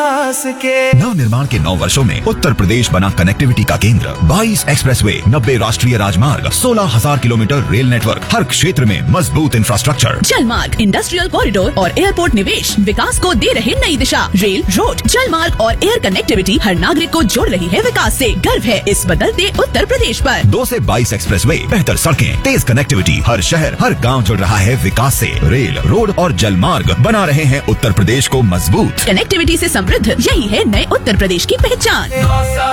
इतिहास के। नव निर्माण के 9 वर्षों में उत्तर प्रदेश बना कनेक्टिविटी का केंद्र। 22 एक्सप्रेसवे, 90 राष्ट्रीय राजमार्ग, 16,000 किलोमीटर रेल नेटवर्क, हर क्षेत्र में मजबूत इंफ्रास्ट्रक्चर। जलमार्ग, इंडस्ट्रियल कॉरिडोर और एयरपोर्ट निवेश विकास को दे रहे नई दिशा। रेल, रोड, जलमार्ग और एयर कनेक्टिविटी हर नागरिक को जोड़ रही है विकास से। गर्व है इस बदलते उत्तर प्रदेश पर। 2 से 22 एक्सप्रेसवे, बेहतर सड़कें, तेज कनेक्टिविटी, हर शहर हर गांव जुड़ रहा है विकास से। रेल, रोड और जलमार्ग बना रहे हैं उत्तर प्रदेश को मजबूत। कनेक्टिविटी से समृद्ध, यही है नए उत्तर प्रदेश की पहचान।